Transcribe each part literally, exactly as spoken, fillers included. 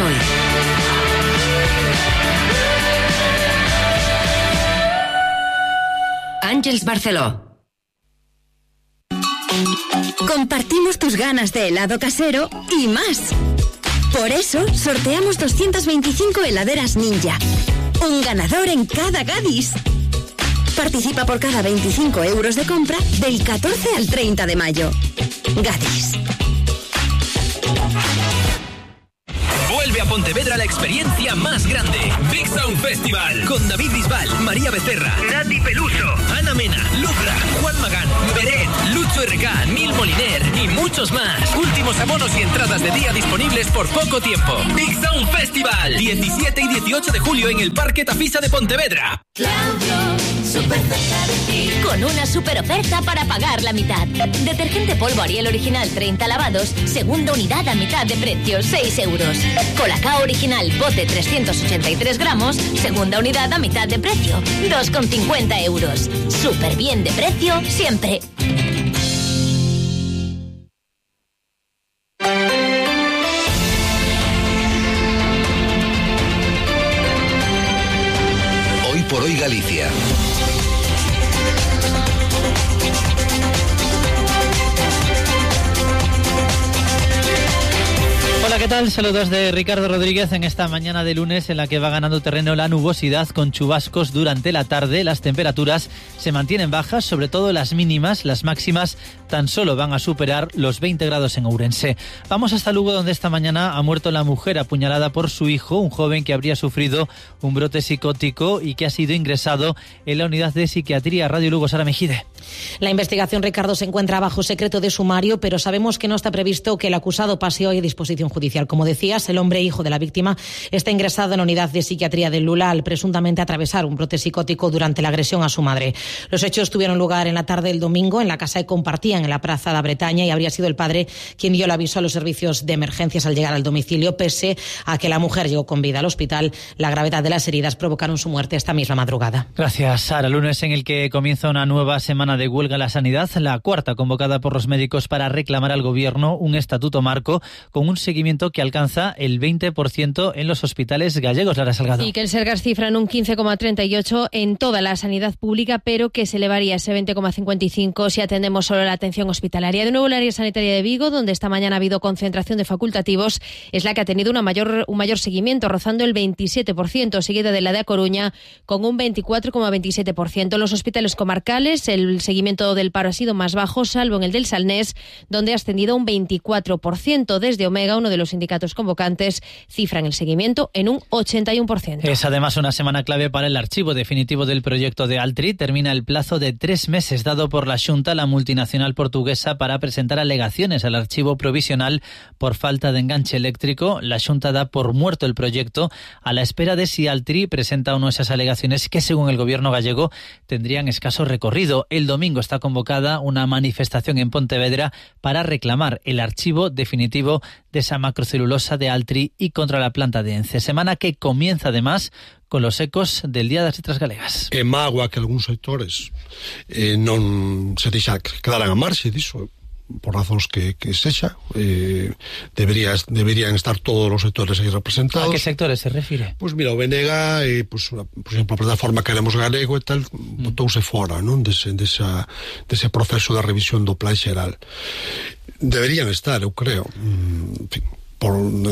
hoy. Ángels Barceló. Compartimos tus ganas de helado casero y más. Por eso sorteamos doscientas veinticinco heladeras Ninja. Un ganador en cada Gadis. Participa por cada veinticinco euros de compra del catorce al treinta de mayo. Gadis. Vuelve a Pontevedra la experiencia más grande. Big Sound Festival. Con David Bisbal, María Becerra, Nati Peluso, Ana Mena, Lucra, Juan Magán, Beret, Lucho R K, Neil Moliner y muchos más. Últimos abonos y entradas de día disponibles por poco tiempo. Big Sound Festival. diecisiete y dieciocho de julio en el Parque Tafisa de Pontevedra. Claudio, super cerca de ti. Con una super oferta para pagar la mitad. Detergente polvo Ariel original treinta lavados, segunda unidad a mitad de precio, seis euros. Colacao original bote trescientos ochenta y tres gramos, segunda unidad a mitad de precio, dos con cincuenta euros. Súper bien de precio siempre. Hoy por hoy Galicia. Hola, ¿qué tal? Saludos de Ricardo Rodríguez en esta mañana de lunes en la que va ganando terreno la nubosidad con chubascos durante la tarde. Las temperaturas se mantienen bajas, sobre todo las mínimas. Las máximas tan solo van a superar los veinte grados en Ourense. Vamos hasta Lugo, donde esta mañana ha muerto la mujer apuñalada por su hijo, un joven que habría sufrido un brote psicótico y que ha sido ingresado en la unidad de psiquiatría. Radio Lugo, Sara Mejide. La investigación, Ricardo, se encuentra bajo secreto de sumario, pero sabemos que no está previsto que el acusado pase hoy a disposición judicial. Como decías, el hombre hijo de la víctima está ingresado en la unidad de psiquiatría del Lula al presuntamente atravesar un brote psicótico durante la agresión a su madre. Los hechos tuvieron lugar en la tarde del domingo en la casa que compartían en la Plaza de Bretaña y habría sido el padre quien dio el aviso a los servicios de emergencias al llegar al domicilio, pese a que la mujer llegó con vida al hospital. La gravedad de las heridas provocaron su muerte esta misma madrugada. Gracias, Sara. Lunes en el que comienza una nueva semana de huelga en la sanidad, la cuarta convocada por los médicos para reclamar al gobierno un estatuto marco con un seguimiento que alcanza el veinte por ciento en los hospitales gallegos. Lara Salgado. Y que el Sergas cifra en un quince coma treinta y ocho en toda la sanidad pública, pero que se elevaría ese veinte coma cincuenta y cinco si atendemos solo la atención hospitalaria. De nuevo, el área sanitaria de Vigo, donde esta mañana ha habido concentración de facultativos, es la que ha tenido una mayor, un mayor seguimiento, rozando el veintisiete por ciento, seguida de la de A Coruña, con un veinticuatro coma veintisiete por ciento. En los hospitales comarcales, el seguimiento del paro ha sido más bajo, salvo en el del Salnés, donde ha ascendido un veinticuatro por ciento. Desde Omega, uno de los sindicatos convocantes, cifran el seguimiento en un ochenta y uno por ciento. Es además una semana clave para el archivo definitivo del proyecto de Altri. Termina el plazo de tres meses dado por la Xunta a la multinacional portuguesa para presentar alegaciones al archivo provisional por falta de enganche eléctrico. La Xunta da por muerto el proyecto a la espera de si Altri presenta o no esas alegaciones que, según el gobierno gallego, tendrían escaso recorrido. El domingo está convocada una manifestación en Pontevedra para reclamar el archivo definitivo de esa macrocelulosa de Altri y contra la planta de Ence. Semana que comienza además con los ecos del Día das Letras Galegas. É mágoa que algúns sectores eh, non se deixa quedaran a marxe diso, por razóns que, que sexa. Eh, debería, deberían estar todos os sectores aí representados. ¿A qué sectores se refire? Pois pues mira, o B N G, eh, pues, por exemplo, a plataforma Queremos Galego e tal, mm. botouse fora, non? Dese, desa, dese proceso de revisión do plan xeral. Deberían estar, eu creo. En fin, por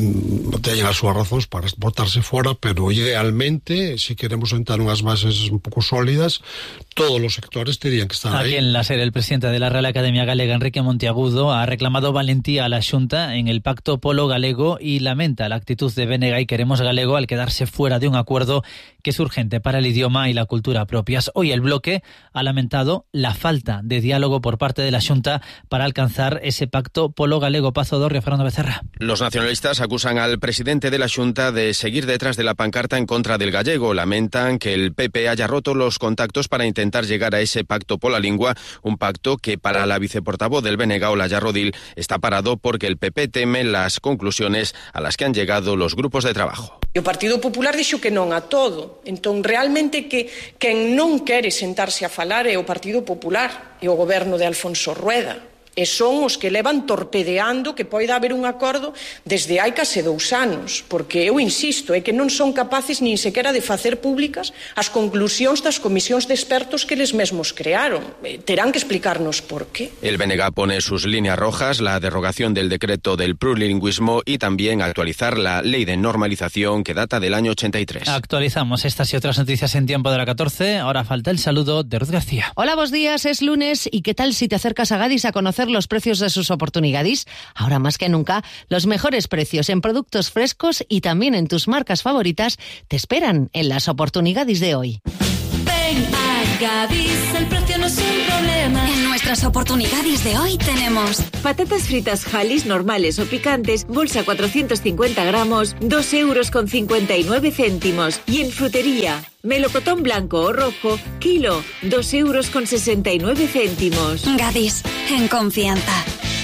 teñen as súas razóns para botarse fora, pero idealmente, se queremos sentar unhas bases un pouco sólidas, todos os sectores terían que estar Aquí aí. en la sede, el presidente de la Real Academia Galega, Enrique Monteagudo, ha reclamado valentía a la Xunta en el Pacto Polo Galego y lamenta la actitud de B N G y Queremos Galego al quedarse fuera de un acuerdo que es urgente para el idioma y la cultura propias. Hoy el bloque ha lamentado la falta de diálogo por parte de la Xunta para alcanzar ese Pacto Polo Galego. Pazo Dorrio, Fernando Becerra. Los nacionalistas acusan al presidente de la Xunta de seguir detrás de la pancarta en contra del gallego. Lamentan que el P P haya roto los contactos para intentar llegar a ese pacto pola lingua, un pacto que para la viceportavoz del B N G, Olaya Rodil, está parado porque el P P teme las conclusiones a las que han llegado los grupos de trabajo. O Partido Popular dixo que non a todo. Entón, realmente, que quen non quere sentarse a falar é o Partido Popular e o goberno de Alfonso Rueda. e son os que levan torpedeando que poida haber un acordo desde hai case dous anos, porque eu insisto, é que non son capaces nin sequera de facer públicas as conclusións das comisións de expertos que eles mesmos crearon. Eh, terán que explicarnos por qué. El B N G pone sus líneas rojas, la derogación del decreto del plurilingüismo y también actualizar la ley de normalización que data del año ochenta y tres. Actualizamos estas y otras noticias en tiempo de la catorce. Ahora falta el saludo de Ruth García. Hola, buenos días, es lunes y ¿qué tal si te acercas a Gadis a conocer los precios de sus oportunidades? Ahora más que nunca, los mejores precios en productos frescos y también en tus marcas favoritas te esperan en las oportunidades de hoy. Ven a Gadis, el precio no es un problema. En nuestras oportunidades de hoy tenemos patatas fritas Halis normales o picantes, bolsa cuatrocientos cincuenta gramos, dos euros con cincuenta y nueve céntimos. Y en frutería, melocotón blanco o rojo, kilo, dos euros con sesenta y nueve céntimos. Gadis, en confianza.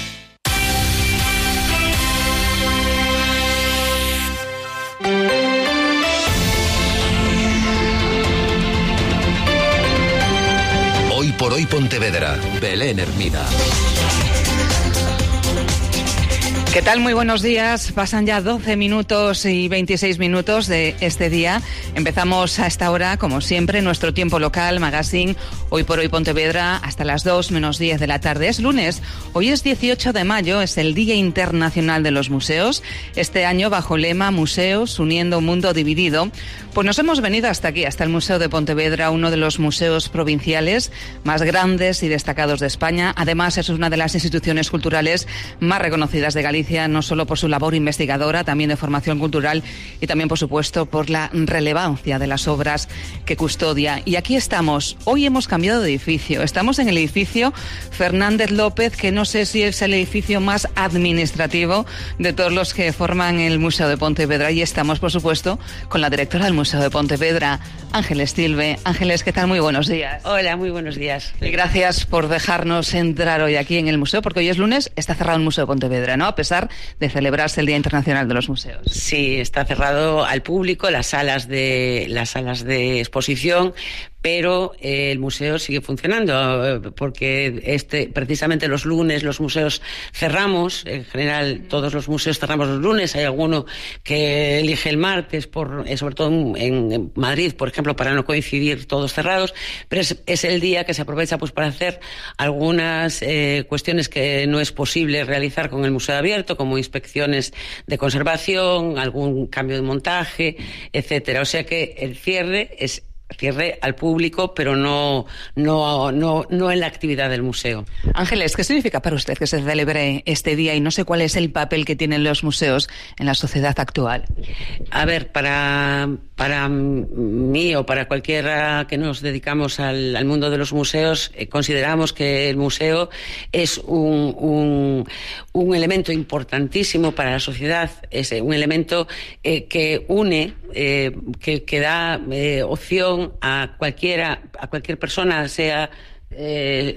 Hoy por hoy Pontevedra, Belén Hermida. ¿Qué tal? Muy buenos días. Pasan ya doce minutos y veintiséis minutos de este día. Empezamos a esta hora, como siempre, nuestro tiempo local, Magazine, Hoy por Hoy Pontevedra, hasta las dos menos diez de la tarde. Es lunes, hoy es dieciocho de mayo, es el Día Internacional de los Museos. Este año, bajo lema Museos, uniendo un mundo dividido, pues nos hemos venido hasta aquí, hasta el Museo de Pontevedra, uno de los museos provinciales más grandes y destacados de España. Además, es una de las instituciones culturales más reconocidas de Galicia, no solo por su labor investigadora, también de formación cultural y también, por supuesto, por la relevancia de las obras que custodia. Y aquí estamos. Hoy hemos cambiado de edificio. Estamos en el edificio Fernández López, que no sé si es el edificio más administrativo de todos los que forman el Museo de Pontevedra. Y estamos, por supuesto, con la directora del Museo de Pontevedra, Ángeles Silve. Ángeles, ¿qué tal? Muy buenos días. Hola, muy buenos días. Y gracias por dejarnos entrar hoy aquí en el museo, porque hoy es lunes, está cerrado el Museo de Pontevedra, ¿no? A pesar de celebrarse el Día Internacional de los Museos. Sí, está cerrado al público, las salas de las salas de exposición, pero eh, el museo sigue funcionando, porque este precisamente los lunes los museos cerramos. En general todos los museos cerramos los lunes. Hay alguno que elige el martes, por eh, sobre todo en, en Madrid, por ejemplo, para no coincidir todos cerrados, pero es, es el día que se aprovecha pues para hacer algunas eh, cuestiones que no es posible realizar con el museo abierto, como inspecciones de conservación, algún cambio de montaje, etcétera. O sea que el cierre es cierre al público, pero no, no, no, no en la actividad del museo. Ángeles, ¿qué significa para usted que se celebre este día y no sé cuál es el papel que tienen los museos en la sociedad actual? A ver, para, para mí o para cualquiera que nos dedicamos al, al mundo de los museos, eh, consideramos que el museo es un, un, un elemento importantísimo para la sociedad, es un elemento eh, que une, eh, que, que da eh, opción a cualquiera, a cualquier persona, sea eh,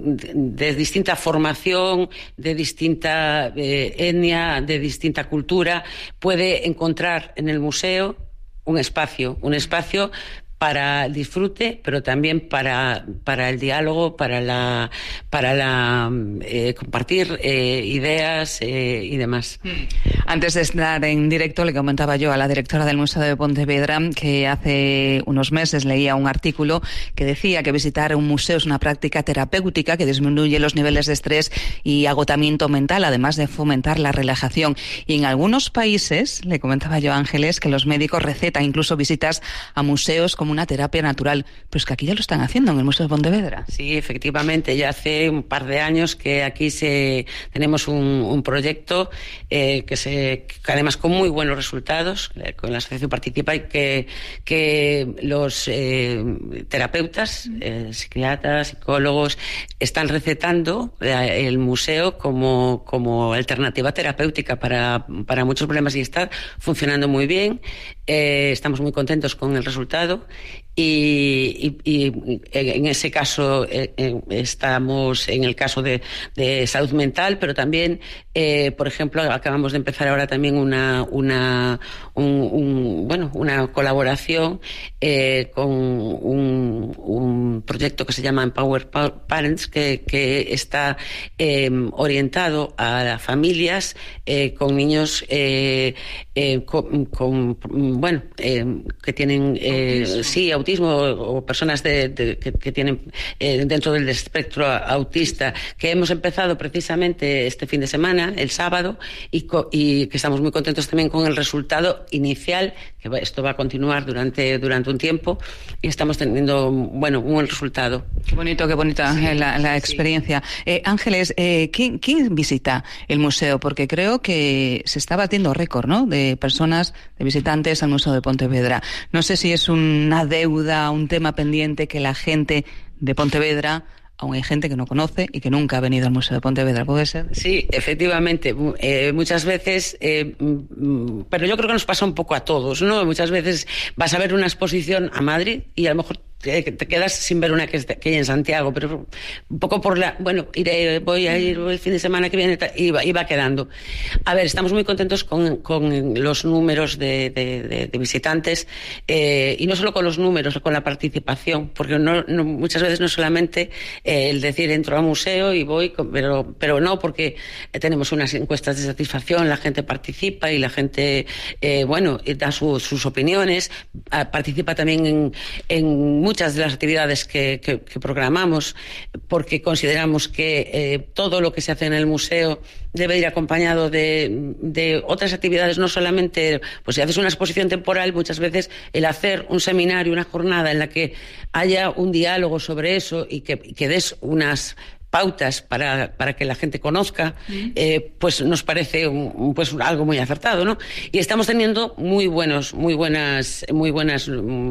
de distinta formación, de distinta eh, etnia, de distinta cultura, puede encontrar en el museo un espacio, un espacio para el disfrute, pero también para, para el diálogo, para la, para la eh, compartir eh, ideas eh, y demás. Antes de estar en directo, le comentaba yo a la directora del Museo de Pontevedra que hace unos meses leía un artículo que decía que visitar un museo es una práctica terapéutica que disminuye los niveles de estrés y agotamiento mental, además de fomentar la relajación. Y en algunos países, le comentaba yo a Ángeles, que los médicos recetan incluso visitas a museos como una terapia natural. Pero es que aquí ya lo están haciendo en el Museo de Pontevedra. Sí, efectivamente, ya hace un par de años que aquí se tenemos un, un proyecto eh, que se que además con muy buenos resultados, eh, con la asociación participa, y que, que los eh, terapeutas, eh, psiquiatras, psicólogos, están recetando eh, el museo como, como alternativa terapéutica para, para muchos problemas, y está funcionando muy bien. Eh, estamos muy contentos con el resultado y, y, y en ese caso eh, eh, estamos en el caso de, de salud mental, pero también, eh, por ejemplo, acabamos de empezar ahora también una, una, un, un, bueno, una colaboración eh, con un, un proyecto que se llama Empower Parents, que, que está eh, orientado a familias eh, con niños eh, eh, con, con, bueno, eh, que tienen eh, sí autismo o, o personas de, de, que, que tienen eh, dentro del espectro autista, que hemos empezado precisamente este fin de semana, el sábado, y, co, y que estamos muy contentos también con el resultado inicial, que esto va a continuar durante, durante un tiempo, y estamos teniendo, bueno, un buen resultado. Qué bonito, qué bonita sí, la, la experiencia. Sí. Eh, Ángeles, eh, ¿quién, ¿quién visita el museo? Porque creo que se está batiendo récord, ¿no?, de personas, de visitantes al Museo de Pontevedra. No sé si es una deuda, un tema pendiente que la gente de Pontevedra, aún hay gente que no conoce y que nunca ha venido al Museo de Pontevedra, ¿puede ser? Sí, efectivamente, eh, muchas veces, eh, pero yo creo que nos pasa un poco a todos, ¿no? Muchas veces vas a ver una exposición a Madrid y a lo mejor te quedas sin ver una que, es de, que hay en Santiago, pero un poco por la, bueno, iré, voy a ir el fin de semana que viene y va, y va quedando. A ver, estamos muy contentos con, con los números de, de, de, de visitantes, eh, y no solo con los números, con la participación, porque no, no, muchas veces no solamente eh, el decir entro al museo y voy, pero, pero no, porque tenemos unas encuestas de satisfacción, la gente participa y la gente, eh, bueno, da su, sus opiniones, participa también en, en muchas de las actividades que, que, que programamos, porque consideramos que eh, todo lo que se hace en el museo debe ir acompañado de, de otras actividades, no solamente, pues si haces una exposición temporal, muchas veces el hacer un seminario, una jornada en la que haya un diálogo sobre eso y que, y que des unas pautas para, para que la gente conozca, eh, pues nos parece un, pues algo muy acertado, ¿no? Y estamos teniendo muy buenos, muy buenas, muy buenas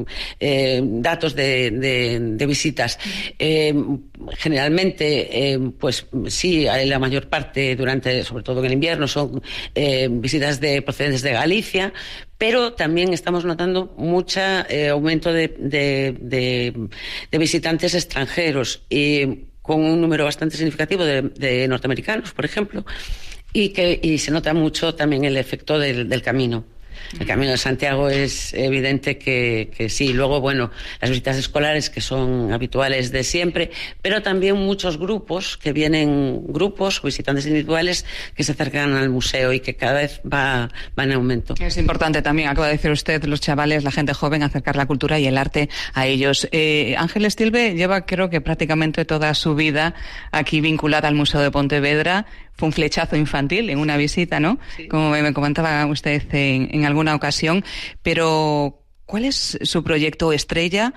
eh, datos de, de, de visitas. Eh, generalmente, eh, pues sí, la mayor parte durante, sobre todo en el invierno, son eh, visitas de procedentes de Galicia, pero también estamos notando mucho eh, aumento de, de, de, de visitantes extranjeros y con un número bastante significativo de, de norteamericanos, por ejemplo, y que y se nota mucho también el efecto del, del camino. El Camino de Santiago es evidente que, que sí. Luego, bueno, las visitas escolares que son habituales de siempre, pero también muchos grupos que vienen, grupos o visitantes individuales que se acercan al museo y que cada vez va, va en aumento. Es importante también, acaba de decir usted, los chavales, la gente joven, acercar la cultura y el arte a ellos. Eh, Ángeles Tilbe lleva, creo que prácticamente toda su vida aquí vinculada al Museo de Pontevedra. Fue un flechazo infantil en una visita, ¿no? Sí. Como me comentaba usted en, en alguna ocasión. Pero, ¿cuál es su proyecto estrella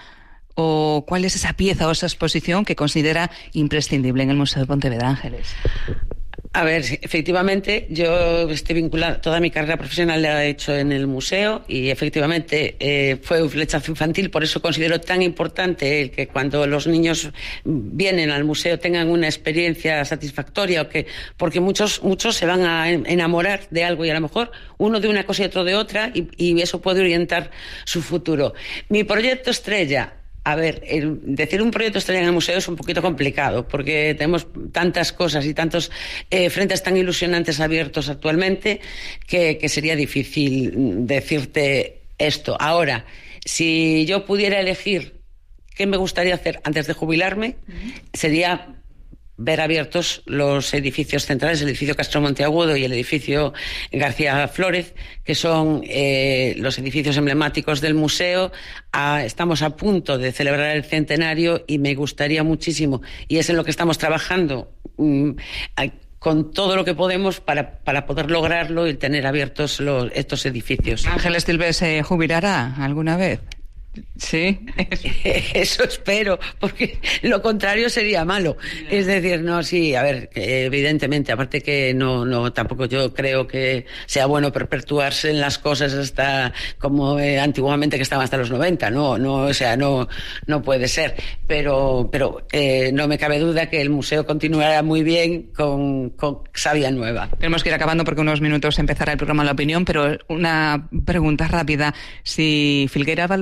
o cuál es esa pieza o esa exposición que considera imprescindible en el Museo de Pontevedra, Ángeles? A ver, efectivamente, yo estoy vinculada, toda mi carrera profesional la he hecho en el museo y efectivamente eh, fue un flechazo infantil, por eso considero tan importante el que cuando los niños vienen al museo tengan una experiencia satisfactoria, o que, porque muchos, muchos se van a enamorar de algo y a lo mejor uno de una cosa y otro de otra y, y eso puede orientar su futuro. Mi proyecto estrella. A ver, el decir un proyecto estrella en el museo es un poquito complicado porque tenemos tantas cosas y tantos eh, frentes tan ilusionantes abiertos actualmente que, que sería difícil decirte esto. Ahora, si yo pudiera elegir qué me gustaría hacer antes de jubilarme, uh-huh. sería ver abiertos los edificios centrales, el edificio Castro Monteagudo y el edificio García Flórez, que son eh, los edificios emblemáticos del museo. Ah, estamos a punto de celebrar el centenario y me gustaría muchísimo, y es en lo que estamos trabajando, mmm, con todo lo que podemos para, para poder lograrlo y tener abiertos los, estos edificios. Ángeles Tilbe se jubilará alguna vez. Sí, eso espero, porque lo contrario sería malo. Es decir, no, sí, a ver, evidentemente, aparte que no, no, tampoco yo creo que sea bueno perpetuarse en las cosas hasta como eh, antiguamente que estaban hasta los noventa, no, no, o sea, no, no puede ser. Pero, pero eh, no me cabe duda que el museo continuará muy bien con, con savia nueva. Tenemos que ir acabando porque unos minutos empezará el programa La Opinión, pero una pregunta rápida: si Filgueira Valverde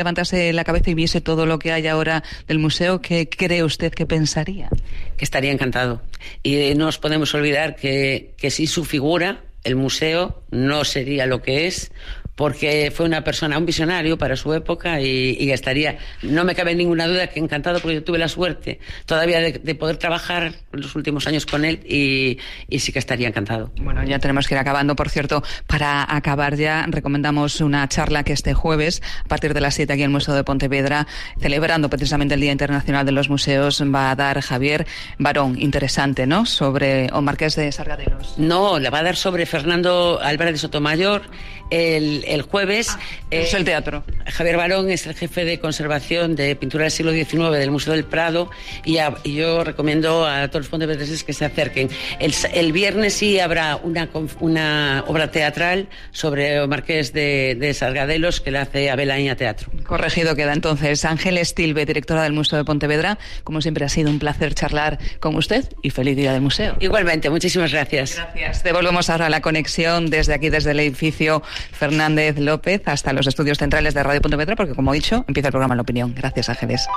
levantase la cabeza y viese todo lo que hay ahora del museo, ¿qué cree usted que pensaría? Que estaría encantado. Y no nos podemos olvidar que, que sin su figura el museo no sería lo que es, porque fue una persona, un visionario para su época y, y estaría, no me cabe ninguna duda que encantado, porque yo tuve la suerte todavía de, de poder trabajar en los últimos años con él y, y sí que estaría encantado. Bueno, ya tenemos que ir acabando. Por cierto, para acabar ya, recomendamos una charla que este jueves, a partir de las siete aquí en el Museo de Pontevedra, celebrando precisamente el Día Internacional de los Museos, va a dar Javier Barón, interesante, ¿no?, sobre o Marqués de Sargadelos. No, la va a dar sobre Fernando Álvarez de Sotomayor el, el jueves. Ah, eh, es el teatro. Javier Barón es el jefe de conservación de pintura del siglo diecinueve del Museo del Prado y, a, y yo recomiendo a todos los pontevedreses que se acerquen. El, el viernes sí habrá una, una obra teatral sobre el Marqués de, de Sargadelos que la hace Abelaña Teatro. Corregido queda entonces. Ángeles Tilbe, directora del Museo de Pontevedra, como siempre ha sido un placer charlar con usted y feliz día del museo. Igualmente, muchísimas gracias. Gracias. Devolvemos ahora la conexión desde aquí, desde el edificio Fernández López, hasta los estudios centrales de Radio Pontevedra, porque como he dicho, empieza el programa La Opinión. Gracias, Ángeles.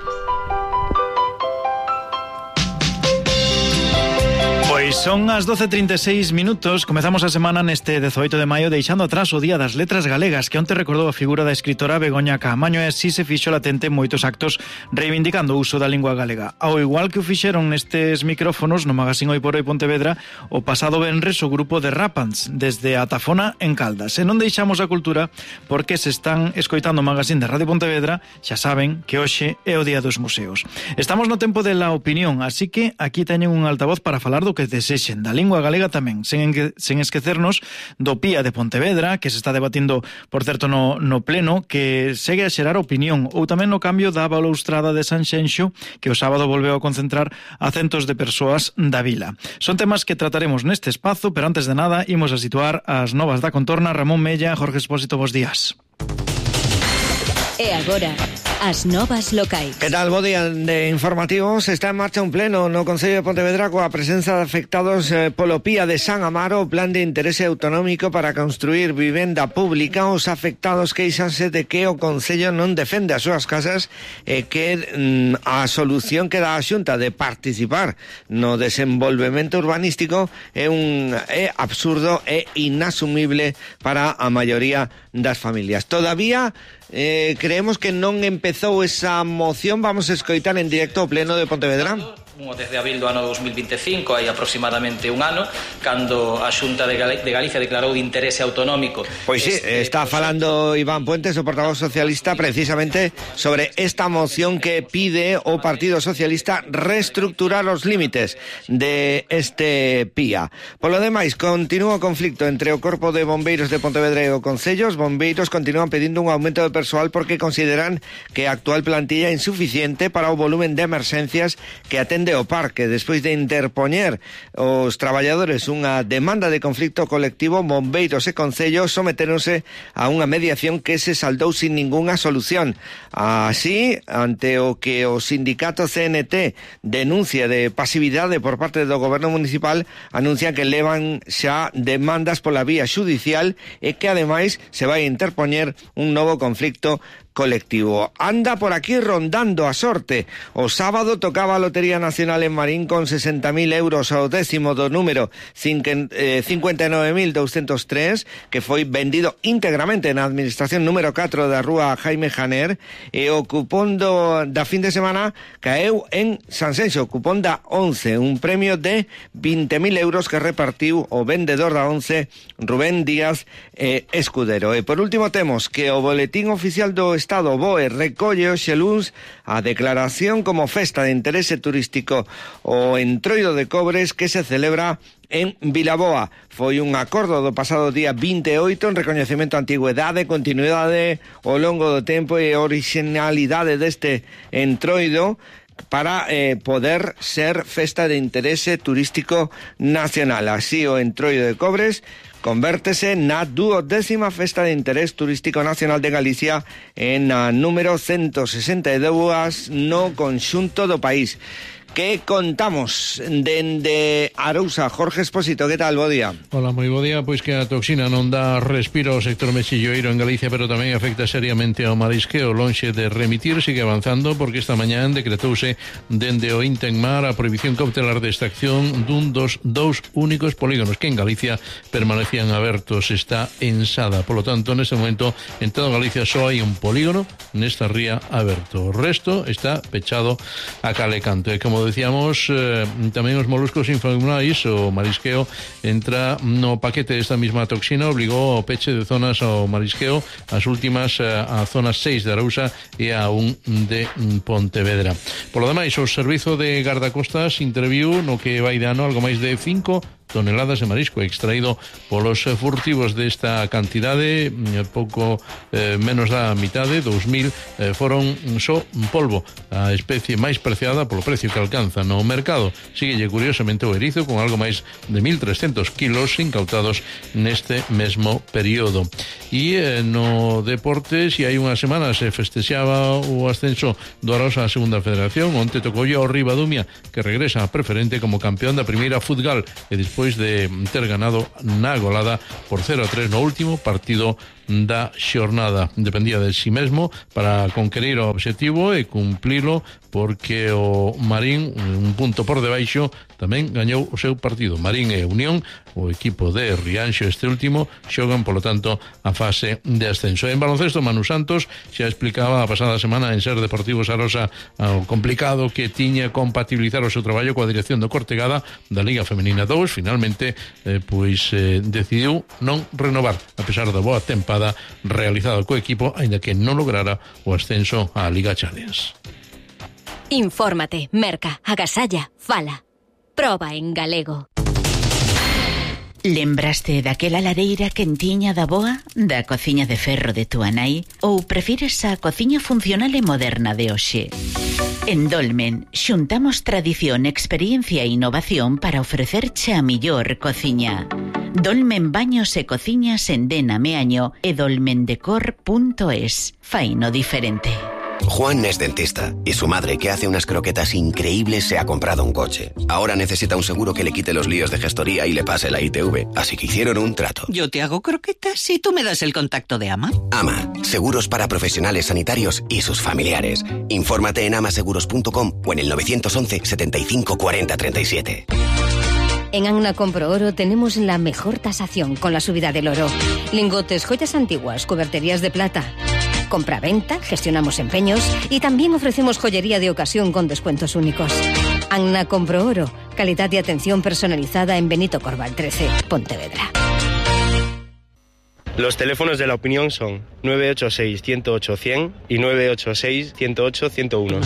Pois son as doce e trinta e seis minutos. Comezamos a semana neste dezoito de maio deixando atrás o Día das Letras Galegas, que onte recordou a figura da escritora Begoña Caamaño, e así se fixo latente en moitos actos reivindicando o uso da lingua galega. Ao igual que o fixeron nestes micrófonos no magazín Hoy por Hoy Pontevedra o pasado venres o grupo de Rapans desde a Tafona en Caldas. E non deixamos a cultura porque se están escoitando o magazín de Radio Pontevedra, xa saben que hoxe é o Día dos Museos. Estamos no tempo de La Opinión, así que aquí teñen un altavoz para falar do que desexen da lingua galega tamén, sen, sen esquecernos do Pía de Pontevedra, que se está debatindo, por certo, no, no pleno, que segue a xerar opinión, ou tamén no cambio da balustrada de Sanxenxo, que o sábado volveu a concentrar a centos de persoas da vila. Son temas que trataremos neste espazo, pero antes de nada, imos a situar as novas da contorna. Ramón Mella, Jorge Expósito, bos días. E agora, as novas locais. Que tal, bo día de informativos. Está en marcha un pleno no Concello de Pontevedra coa presenza de afectados eh, polo Pía de San Amaro, o plan de interese autonómico para construir vivenda pública. Os afectados queixanse de que o Concello non defende as súas casas e que mm, a solución que dá a Xunta de participar no desenvolvemento urbanístico é un é absurdo e inasumible para a maioría das familias. Todavía Eh, creemos que non empezou esa moción. Vamos a escoitar en directo o pleno de Pontevedra. Desde abril do ano dos mil veinticinco, hai aproximadamente un ano, cando a Xunta de, Gal- de Galicia declarou de interese autonómico. Pois sí, este está proxecto. Falando Iván Puentes, o portavoz socialista, precisamente sobre esta moción que pide o Partido Socialista reestructurar os límites de este Pía. Polo demais, continúa o conflicto entre o Corpo de Bombeiros de Pontevedra e o Concello. Os bombeiros continúan pedindo un aumento de persoal porque consideran que a actual plantilla é insuficiente para o volumen de emerxencias que atende o parque. Despois de interpoñer os traballadores unha demanda de conflicto colectivo, bombeiros e concello sometéronse a unha mediación que se saldou sin ningunha solución. Así, ante o que o sindicato C N T denuncia de pasividade por parte do goberno municipal, anuncian que levan xa demandas pola vía xudicial e que ademais se vai interpoñer un novo conflicto colectivo. Anda por aquí rondando a sorte. O sábado tocaba a Lotería Nacional en Marín con sesenta mil euros ao décimo do número cincuenta e nove mil doscientos tres, que foi vendido íntegramente na administración número catro da rúa Jaime Janer, e o cupón do, da fin de semana caeu en Sanxenxo, cupón da once, un premio de vinte mil euros que repartiu o vendedor da once, Rubén Díaz eh, Escudero. E por último temos que o boletín oficial do Estado B O E recolle hoxe luns a declaración como festa de interese turístico o Entroido de Cobres que se celebra en Vilaboa. Foi un acordo do pasado día vinte e oito en recoñecemento a antigüedade, continuidade ao longo do tempo e originalidade deste Entroido para eh, poder ser festa de interese turístico nacional. Así o Entroido de Cobres convértese na duodécima festa de interés turístico nacional de Galicia en a número ciento sesenta e dous no conxunto do país. ¿Qué contamos dende Arousa? Jorge Expósito, ¿qué tal? Bo día. Hola, moi bo día. Pois que a toxina non dá respiro ao sector mexilloeiro en Galicia, pero tamén afecta seriamente ao marisqueo. Lonxe de remitir, sigue avanzando, porque esta mañán decretouse dende o Intemar a prohibición cautelar de extracción dun dos dous únicos polígonos que en Galicia permanecían abertos. Está ensada, polo tanto, neste momento en toda Galicia só hai un polígono nesta ría aberto. O resto está pechado a cal e canto. E como decíamos, eh, tamén os moluscos inflamais, o marisqueo entra no paquete desta mesma toxina, obligou ao peche de zonas ao marisqueo, as últimas eh, a zona seis de Arousa e a un de Pontevedra. Por lo demais, o Servizo de Gardacostas interviu no que vai de ano algo máis de cinco toneladas de marisco extraído polos furtivos desta cantidade, pouco eh, menos da mitade, dous mil, eh, foron só polvo, a especie máis preciada polo precio que alcanza no mercado. Síguelle curiosamente o erizo con algo máis de mil trescentos kilos incautados neste mesmo período. E eh, no deporte, si hai unha semana se festexaba o ascenso do Arousa á segunda federación, onte tocou ao Ribadumia, que regresa a preferente como campeón da primeira futgal e despois despois de ter ganado na golada por cero a tres no último partido da xornada. Dependía de si mesmo para conquerir o obxectivo e cumplilo, porque o Marín, un punto por debaixo, tamén gañou o seu partido. Marín e Unión, o equipo de Rianxo este último, xogan, polo tanto, a fase de ascenso. En baloncesto, Manu Santos xa explicaba a pasada semana en Ser Deportivos Arosa o complicado que tiña compatibilizar o seu traballo coa dirección do Cortegada da Liga Femenina dous. Finalmente, eh, pois eh, decidiu non renovar, a pesar da boa tempada realizada co equipo, aínda que non lograra o ascenso á Liga Challenge. Infórmate, merca, agasalla, fala. Proba en galego. Lembraste daquela lareira quentiña da boa, da cociña de ferro de túa nai, ou prefires a cociña funcional e moderna de hoxe? En Dolmen xuntamos tradición, experiencia e innovación para ofrecerche a millor cociña. Dolmen Baños e Cociñas en Dena Meaño e dolmendecor punto es. Faino diferente. Juan es dentista y su madre, que hace unas croquetas increíbles, se ha comprado un coche. Ahora necesita un seguro que le quite los líos de gestoría y le pase la I T V, así que hicieron un trato. Yo te hago croquetas y tú me das el contacto de Ama. Ama, seguros para profesionales sanitarios y sus familiares. Infórmate en amaseguros punto com o en el nueve once, setenta y cinco, cuarenta, treinta y siete. En Agna Compro Oro tenemos la mejor tasación con la subida del oro. Lingotes, joyas antiguas, cuberterías de plata. Compra-venta, gestionamos empeños y también ofrecemos joyería de ocasión con descuentos únicos. Agna Compro Oro, calidad y atención personalizada en Benito Corval trece, Pontevedra. Los teléfonos de la opinión son nueve ocho seis, ciento ocho, cien y nueve ocho seis, ciento ocho, ciento uno.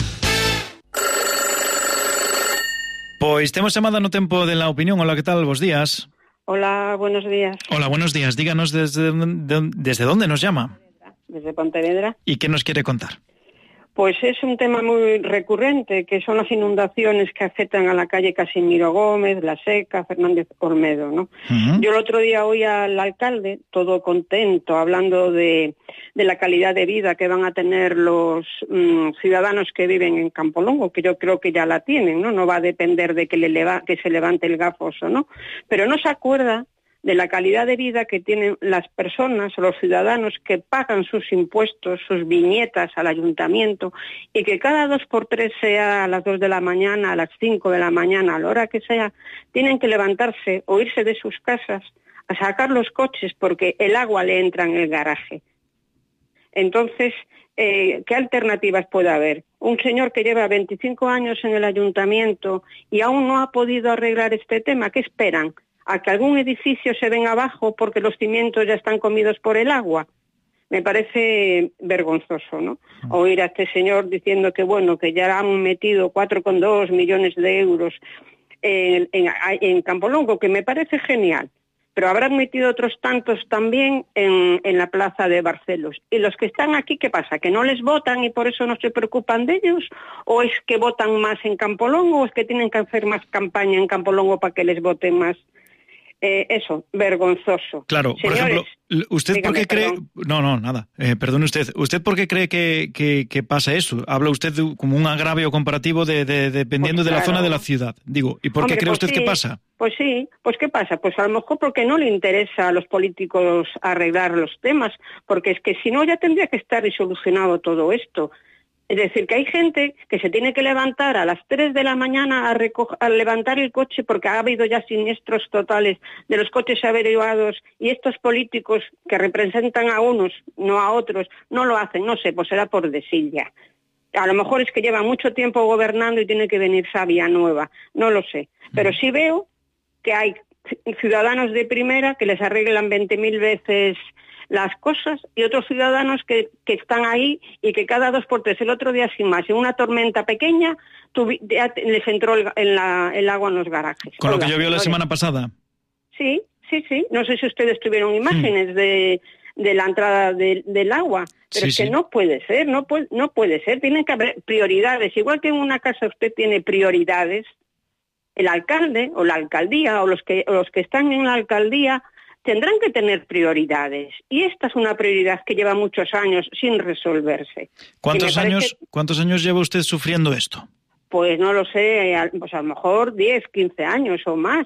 Pois temos chamada no tempo de la opinión. Hola, que tal? Bos días. Hola, buenos días. Hola, buenos días. Díganos desde, de, desde dónde nos llama. Desde Pontevedra. ¿Y qué nos quiere contar? Pues es un tema muy recurrente, que son las inundaciones que afectan a la calle Casimiro Gómez, La Seca, Fernández Olmedo, ¿no? Uh-huh. Yo el otro día oí al alcalde, todo contento, hablando de, de la calidad de vida que van a tener los mmm, ciudadanos que viven en Campolongo, que yo creo que ya la tienen, ¿no? No va a depender de que, le leva, que se levante el gafoso, ¿no? Pero no se acuerda de la calidad de vida que tienen las personas, los ciudadanos que pagan sus impuestos, sus viñetas al ayuntamiento, y que cada dos por tres, sea a las dos de la mañana, a las cinco de la mañana, a la hora que sea, tienen que levantarse o irse de sus casas a sacar los coches porque el agua le entra en el garaje. Entonces, eh, ¿qué alternativas puede haber? Un señor que lleva veinticinco años en el ayuntamiento y aún no ha podido arreglar este tema, ¿qué esperan? ¿A que algún edificio se venga abajo porque los cimientos ya están comidos por el agua? Me parece vergonzoso, ¿no? Oír a este señor diciendo que, bueno, que ya han metido cuatro coma dos millones de euros en, en, en Campolongo, que me parece genial, pero habrán metido otros tantos también en, en la plaza de Barcelos. ¿Y los que están aquí, qué pasa? ¿Que no les votan y por eso no se preocupan de ellos? ¿O es que votan más en Campolongo? ¿O es que tienen que hacer más campaña en Campolongo para que les voten más? Eh, eso, vergonzoso. Claro, Señores, por ejemplo, ¿usted dígame, por qué cree...? perdón. No, no, nada, eh, perdone usted. ¿Usted por qué cree que, que, que pasa eso? Habla usted de, como un agravio comparativo de, de, dependiendo Pues de la claro. zona de la ciudad. Digo, ¿y por Hombre, qué cree pues usted sí, que pasa? Pues sí, pues ¿qué pasa? Pues a lo mejor porque no le interesa a los políticos arreglar los temas, porque es que si no ya tendría que estar solucionado todo esto. Es decir, que hay gente que se tiene que levantar a las tres de la mañana a, recoger, a levantar el coche porque ha habido ya siniestros totales de los coches averiados y estos políticos que representan a unos, no a otros, no lo hacen, no sé, pues será por desilla. A lo mejor es que lleva mucho tiempo gobernando y tiene que venir sabia nueva, no lo sé. Pero sí veo que hay ciudadanos de primera que les arreglan veinte mil veces las cosas y otros ciudadanos que, que están ahí y que cada dos por tres, el otro día sin más, en una tormenta pequeña, tuvi, ya les entró el, en la, el agua en los garajes. Con Oiga, lo que llovió la oiga. semana pasada. Sí, sí, sí. No sé si ustedes tuvieron imágenes mm. de, de la entrada de, del agua, pero Sí, es que sí. no puede ser, no puede, no puede ser. Tienen que haber prioridades. Igual que en una casa usted tiene prioridades, el alcalde o la alcaldía o los que, o los que están en la alcaldía tendrán que tener prioridades. Y esta es una prioridad que lleva muchos años sin resolverse. ¿Cuántos Y me años, parece, ¿Cuántos años lleva usted sufriendo esto? pues no lo sé, pues a lo mejor diez, quince años o más.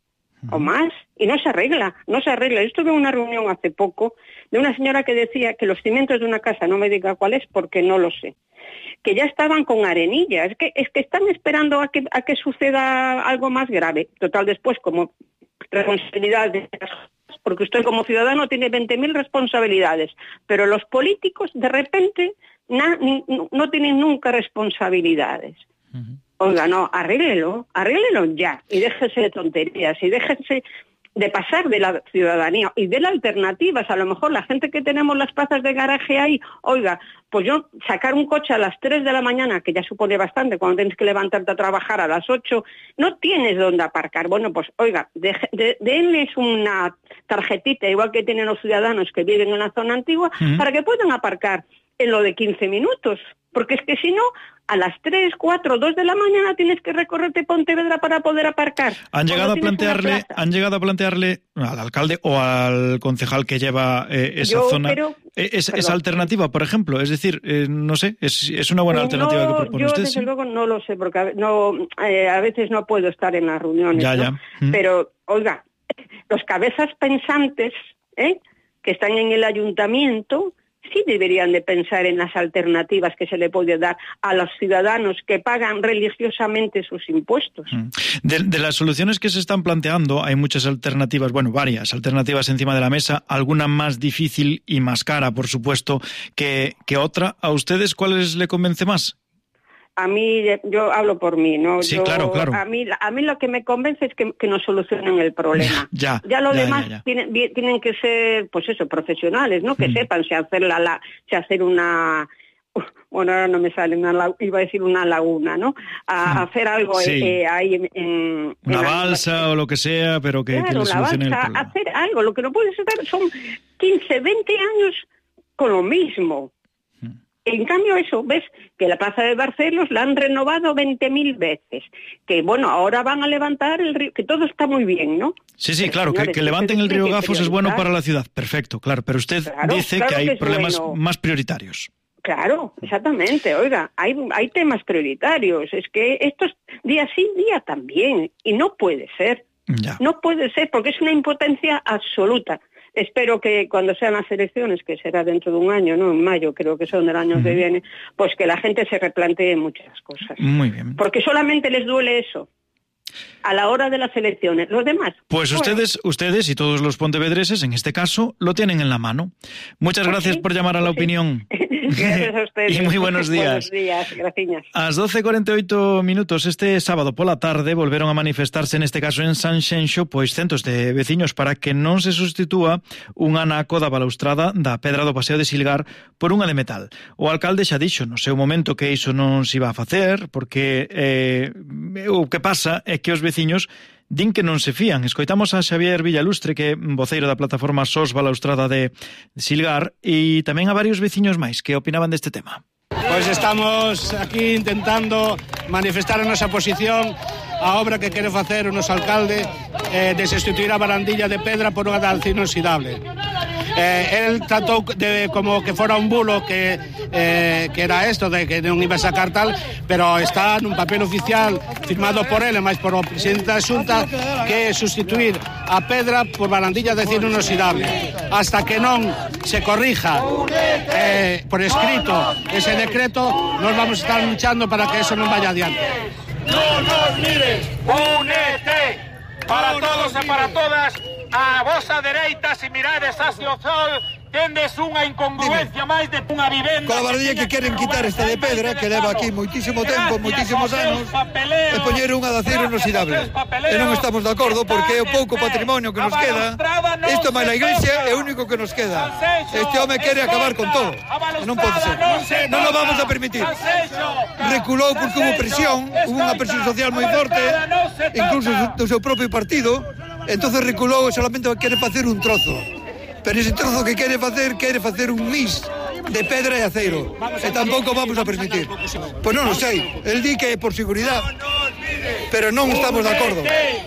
O más, y no se arregla, no se arregla. Yo estuve en una reunión hace poco de una señora que decía que los cimientos de una casa, no me diga cuál es porque no lo sé, que ya estaban con arenilla, es que, es que están esperando a que, a que suceda algo más grave. Total, después, como responsabilidad de las cosas, porque usted como ciudadano tiene veinte mil responsabilidades, pero los políticos de repente na, ni, no tienen nunca responsabilidades. Uh-huh. Oiga, no, arréglelo, arréglelo ya y déjese de tonterías y déjese de pasar de la ciudadanía y de las alternativas. A lo mejor la gente que tenemos las plazas de garaje ahí, oiga, pues yo sacar un coche a las tres de la mañana, que ya supone bastante, cuando tienes que levantarte a trabajar a las ocho, no tienes dónde aparcar. Bueno, pues oiga, de, de, denles una tarjetita, igual que tienen los ciudadanos que viven en la zona antigua, uh-huh. para que puedan aparcar en lo de quince minutos. Porque es que si no, a las tres, cuatro, dos de la mañana tienes que recorrerte Pontevedra para poder aparcar. Han llegado a plantearle, han llegado a plantearle al alcalde o al concejal que lleva eh, esa Yo, zona pero, es, esa alternativa, por ejemplo, es decir, eh, no sé, es, es una buena alternativa no, que propone yo, usted. Yo desde ¿sí? luego no lo sé, porque a, no, eh, a veces no puedo estar en las reuniones. Ya, ¿no? ya. Mm. Pero, oiga, los cabezas pensantes, ¿eh? que están en el ayuntamiento, sí deberían de pensar en las alternativas que se le puede dar a los ciudadanos que pagan religiosamente sus impuestos. De, de las soluciones que se están planteando, hay muchas alternativas, bueno, varias alternativas encima de la mesa, alguna más difícil y más cara, por supuesto, que, que otra. ¿A ustedes cuáles le convence más? A mí, yo hablo por mí, ¿no? Sí, yo, claro, claro. A mí, a mí lo que me convence es que, que nos solucionen el problema. Ya, ya lo ya, demás ya, ya. Tienen, tienen que ser, pues eso, profesionales, ¿no? Que mm. sepan si hacer la, la, si hacer una, bueno, ahora no me sale una, iba a decir una laguna, ¿no? A, a hacer algo sí. eh, ahí en, en una en balsa la... o lo que sea, pero que, claro, que le solucione la balsa, el problema. hacer algo. Lo que no puede ser son quince, veinte años con lo mismo. En cambio eso, ves que la Plaza de Barcelos la han renovado veinte mil veces, que bueno, ahora van a levantar el río, que todo está muy bien, ¿no? Sí, sí, pero, claro, señores, que, que levanten el río Gafos es bueno para la ciudad, perfecto, claro, pero usted claro, dice claro que hay que problemas bueno. más prioritarios. Claro, exactamente, oiga, hay, hay temas prioritarios, es que estos día sí, día también, y no puede ser, ya. no puede ser, porque es una impotencia absoluta. Espero que cuando sean las elecciones, que será dentro de un año, ¿no? En mayo, creo que son del año uh-huh. que viene, pues que la gente se replantee muchas cosas. Muy bien. Porque solamente les duele eso a la hora de las elecciones. Los demás. Pues bueno. ustedes, ustedes y todos los pontevedreses, en este caso, lo tienen en la mano. Muchas pues gracias sí, por llamar a la pues opinión. Sí. Gracias a ustedes. Y muy buenos días. Buenos días, gracias. Ás doce e cuarenta e oito minutos este sábado pola tarde volveron a manifestarse neste caso en Sanxenxo pois centos de veciños para que non se sustitúa un anaco da balaustrada da Pedra do Paseo de Silgar por unha de metal. O alcalde xa dixo no seu momento que iso non se iba a facer porque eh, o que pasa é que os veciños din que non se fían. Escoitamos a Xavier Villalustre, que é voceiro da plataforma S O S Balaustrada de Silgar, e tamén a varios veciños máis que opinaban deste tema. Pois estamos aquí intentando manifestar a nosa posición a obra que quere facer o noso alcalde eh, de sustituir a barandilla de pedra por unha de acero inoxidable. Eh, el tratou de como que fora un bulo que, eh, que era esto de que non iba a sacar tal, pero está nun papel oficial firmado por ele, máis por o presidente da Xunta, que é sustituir a pedra por barandilla de acero inoxidable. Hasta que non se corrija eh, por escrito ese decreto, nos vamos a estar luchando para que eso non vaya adiante. Non nos mires, únete para todos e para todas. A vosa dereita, se mirades hacia o sol, tendes unha incongruencia máis de unha vivenda. Con a barandilla que queren quitar esta de pedra, que leva aquí moitísimo tempo, moitísimos anos, e poñer unha de acero inoxidable. E non estamos de acordo porque é o pouco patrimonio que nos queda. Isto máis a iglesia é o único que nos queda. Este home quere acabar con todo. E non pode ser. Non o vamos a permitir. Reculou porque hubo presión, hubo unha presión social moi forte, incluso do seu propio partido. Entonces reculou e solamente quere facer un trozo. Pero ese trozo que quere facer, quere facer un mix de pedra e aceiro. E tampouco vamos a permitir. Pois non o sei. El di que é por seguridade. Pero non estamos de acordo.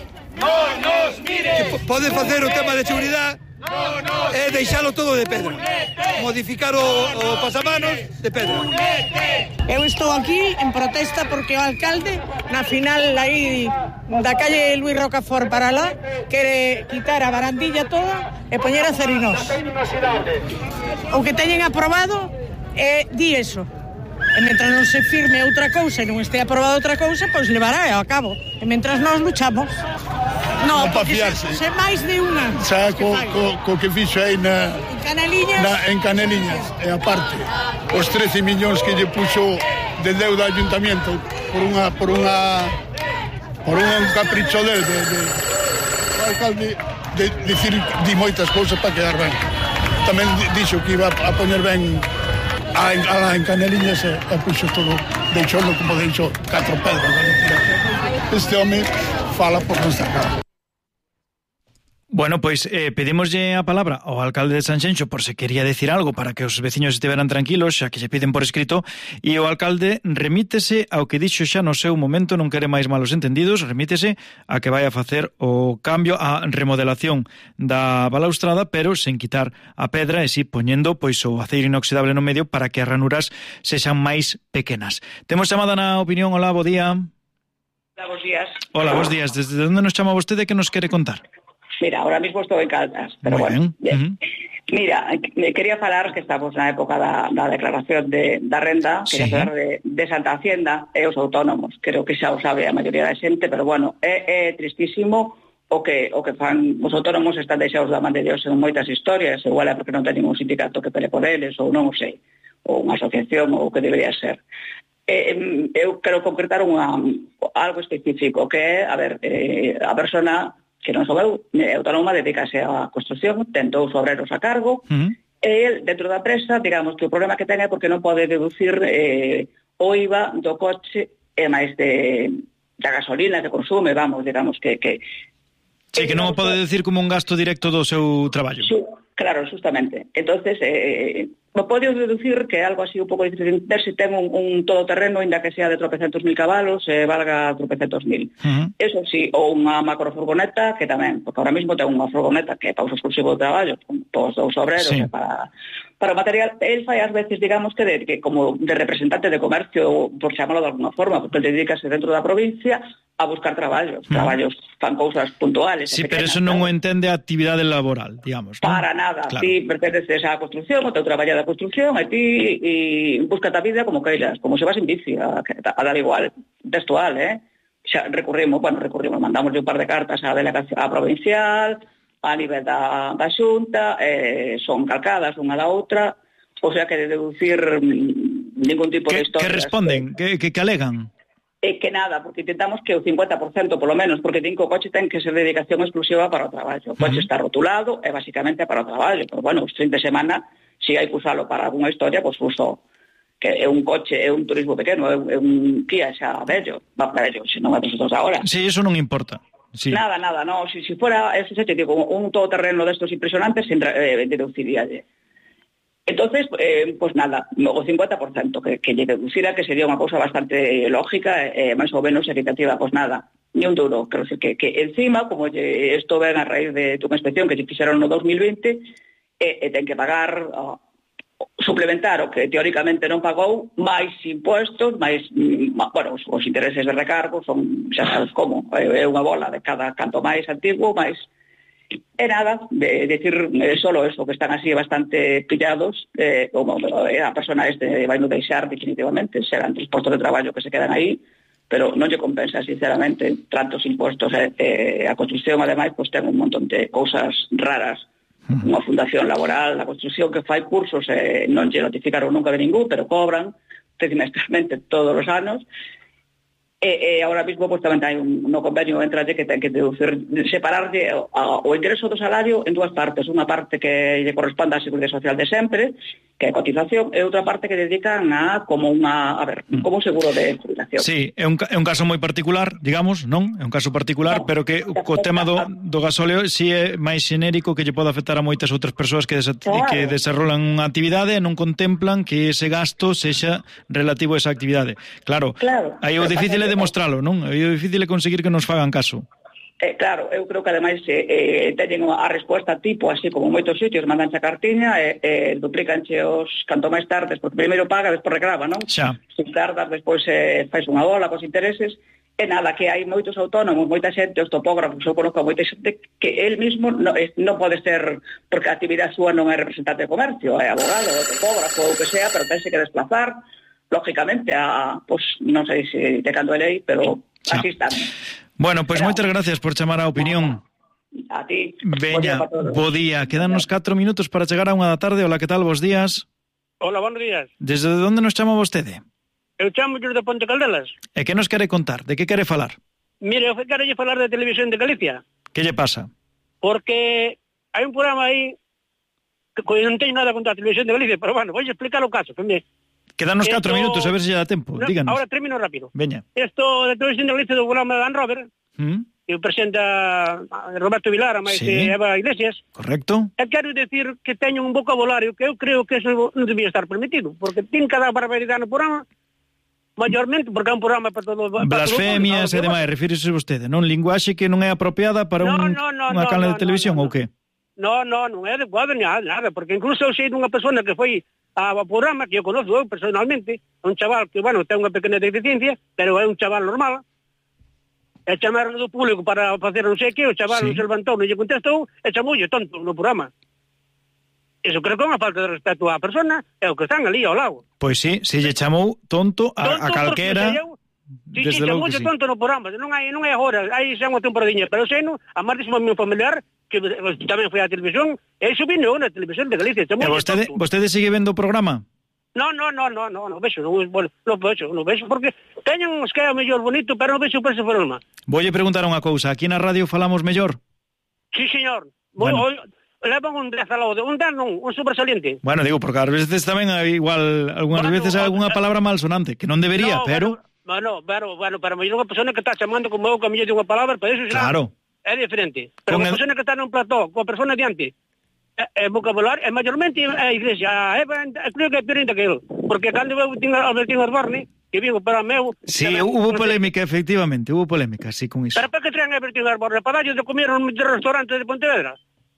Pode facer o tema de seguridade e deixalo todo de pedra. Modificar o, o pasamanos de pedra. Eu estou aquí en protesta porque o alcalde na final aí da calle Luis Rocafort para lá quere quitar a barandilla toda e poñer acero inox. O que teñen aprobado é di eso. E mentras non se firme outra cousa e non este aprobado outra cousa, pois levará a cabo. E mentras nós luchamos. Non, para fiarse. Se máis de unha. Xa co, co, co que fixo aí na, en Caneliñas. Na, en Caneliñas. E aparte, os trece millóns que lle puxo de deuda ao ayuntamiento por unha por unha por un capricho del de, de, o alcalde de dicir di moitas cousas para quedar ben. Tamén dixo que iba a poñer ben a, a, en Caneliñas e, e puxo todo, deixoulo como deixo catro pedras. Este home fala por non sacar. Bueno, pois eh, pedimoslle a palabra ao alcalde de Sanxenxo por se quería decir algo para que os veciños estiveran tranquilos, xa que se piden por escrito, e o alcalde remítese ao que dixo xa no seu momento, non quere máis malos entendidos, remítese a que vai a facer o cambio, a remodelación da balaustrada, pero sen quitar a pedra e si poñendo pois o aceiro inoxidable no medio para que as ranuras sexan máis pequenas. Temos chamada na opinión. Hola, bo día. Hola, bos días. Hola, bos días. Desde onde nos chama vostede, que nos quere contar? Mira, ahora mismo estoy en Caldas, pero Muy bueno. bien. Bien. Mira, me quería falar que estamos na época da, da declaración de, da renda, quería Sí. falar de, de Santa Hacienda e os autónomos. Creo que xa o sabe a maioría da xente, pero bueno, é, é tristísimo o que o que fan os autónomos. Están deixados da man de Dios en moitas historias, igual é porque non teñen un sindicato que pele por eles, ou non o sei, ou unha asociación, ou o que debería ser. Eh, eu quero concretar unha, algo específico, que é, a ver, eh, a persona que non souber, é autónoma, dedícase á construcción, ten dous obreros a cargo, uh-huh. e el, dentro da empresa, digamos que o problema que ten é porque non pode deducir eh, o I V A do coche e máis de, da gasolina que consume, vamos, digamos que... que Sí, que non o pode decir como un gasto directo do seu traballo. Sí, claro, justamente. Entonces, eh, non pode deducir que é algo así un pouco difícil ver se ten un, un todoterreno, ainda que sea de tropecentos mil cabalos, e eh, valga tropecentos mil. Uh-huh. Eso sí, ou unha macrofurgoneta, que tamén, porque ahora mismo ten unha furgoneta que é para uso exclusivo de traballo, con os dous obreros, sí. e para, para o material. El fai ás veces, digamos, que, de, que como de representante de comercio, por chamarlo de alguna forma, porque ele dedícase dentro da provincia a buscar traballos, uh-huh. traballos, fan cousas puntuales. Sí, pero eso non o entende a actividade laboral, digamos, ¿no? Para nada, claro. Ti pertences á construcción, o teu traballo da construcción, e ti e busca a vida como queiras, como se vas en bici, a, a dar igual, textual, eh? Xa recurrimos, bueno, recurrimos, mandamos un par de cartas á delegación á provincial, a nivel da, da xunta, eh, son calcadas unha da outra, o sea que de deducir ningún tipo de historias. Que responden? Que, que, que alegan? É que nada, porque intentamos que o cincuenta por cento polo menos, porque din que o coche ten que ser dedicación exclusiva para o traballo. O coche uh-huh. está rotulado e basicamente para o traballo, pero bueno, os fin de semana, se hai que usalo para alguna historia, pois pues uso que é un coche, é un turismo pequeno, é un, é un Kia xa vello, va vello, se non é dos agora. Sí, eso non importa. Sí. Nada, nada, no, si, si fuera, eso te digo, un todoterreno destos impresionantes, eh, deduciríalle. Entonces, eh, pues nada, o cincuenta por cento que, que lle deducira, que sería unha cousa bastante lógica e eh, máis ou menos equitativa, pues nada, ni un duro. Creo que, que encima, como lle, esto ven a raíz de unha inspección que lle fixeron no dos mil vinte, e, e ten que pagar, oh, suplementar o que teóricamente non pagou, máis impuestos, máis, bueno, os, os intereses de recargo son, xa sabes como, é unha bola de cada canto máis antigo, máis. E nada, de decir eh, solo eso, que están así bastante pillados, eh, como eh, a persona este vai no deixar definitivamente, serán tres postos de traballo que se quedan aí, pero non lle compensa, sinceramente, tantos impuestos. Eh, eh, a construcción, ademais, pues, ten un montón de cousas raras, unha fundación laboral, a construcción que fai cursos, eh, non lle notificaron nunca de ningún, pero cobran trimestralmente todos os anos. E, e agora mesmo pues, tamén hai un no convenio entralle que ten que deducir, separarlle o, o ingreso do salario en dúas partes, unha parte que lle corresponde á Seguridade Social de sempre, que é cotización, e outra parte que dedican a como unha, a ver, como un seguro de jubilación. Sí, é un, é un caso moi particular, digamos, non? É un caso particular, no, pero que co tema do, do gasóleo si é máis xenérico, que lle pode afectar a moitas outras persoas que, des, claro. que desarrollan unha actividade e non contemplan que ese gasto sexa relativo a esa actividade. Claro, claro. Aí o difícil é demostralo, non? Aí o difícil é conseguir que nos fagan caso. Eh, claro, eu creo que ademais eh, eh, teñen a resposta tipo, así como moitos sitios, mandanche a cartiña e eh, eh, duplicanche os canto máis tardes, porque primeiro paga, despois reclama, non? Xa. Se tardas, despois eh, fais unha bola cos intereses, e nada, que hai moitos autónomos, moita xente, os topógrafos, eu conozco moita xente que el mismo non no pode ser, porque a actividade súa non é representante de comercio, é abogado, é topógrafo, ou que sea, pero tense que desplazar, lógicamente, a, pues, non sei se te cando é lei, pero xa. Así están. Bueno, pois pues moitas gracias por chamar a opinión. A ti. Veña, bo día. Quedannos catro minutos para chegar a unha da tarde. Hola, que tal? Bos días. Hola, buenos días. Desde onde nos chama vostede? Eu chamo de Ponte Caldelas. E que nos quere contar? De que quere falar? Mire, eu quero lle falar de Televisión de Galicia. Que lle pasa? Porque hai un programa aí que non teño nada contra a Televisión de Galicia, pero bueno, vou explicar o caso. Que me... Quedanos catro Esto... minutos, a ver se lle dá tempo. No, díganos. Ahora termino rápido. Veña. Esto de Televisión de Galicia do programa de Dan Robert, ¿Mm? que presenta Roberto Vilar, a máis sí. Eva Iglesias. Correcto. E quero decir que teño un vocabulario que eu creo que eso non debía estar permitido, porque ten cada barbaridade no programa, maiormente, porque é un programa para todo... Blasfemias e demais, refírese vostede, non? Linguaxe que non é apropiada para no, un, no, no, unha no, canal no, de televisión, no, no, ou que? No, no, non é adecuado nada, nada, porque incluso eu sei dunha persona que foi ao programa, que eu conozco eu personalmente, un chaval que, bueno, ten unha pequena deficiencia, pero é un chaval normal, e chamaron do público para facer non sei que, o chaval sí. non se levantou, non lle contestou, e chamoulle tonto no programa. Eso creo que é unha falta de respeto á persona e o que están ali ao lado. Pois sí, se lle chamou tonto a, tonto a calquera... Sí, sí, chamoulle tonto no programa, non hai, non hai agora, hai xa unha temporadiña, pero seno, a máis dixo meu familiar, que tamén foi á televisión, e iso vino na televisión de Galicia. E vostede, vostede sigue vendo o programa? No, no, no, no, no, no vexo, non, bueno, non vexo, non vexo, porque teñen uns que é mellor bonito, pero non vexo por ese forma. Voulle preguntar unha cousa, aquí na radio falamos mellor? Sí, señor. Bueno. Voy, levan un dez al lado, un dez non, un sobresaliente. Bueno, digo, porque ás veces tamén hai igual, algunhas bueno, veces hai algunha palabra malsonante, que non debería, no, pero... Bueno, pero, bueno, para mellor unha persona que está chamando como eu, que a mellor de unha palabra, para eso claro. É diferente. Pero unha el... persona que está nun plató, coa persona diante, é, é vocabulario, é mayormente a iglesia, a Eva, creo que é peor que eu, porque cando eu tinha Albertín Osborne, que vivo para meu... Sí, hubo polémica, efectivamente, hubo polémica, sí, con iso. Pero para que traen a Albertín Osborne? Para darlle de comer un restaurante de Pontevedra?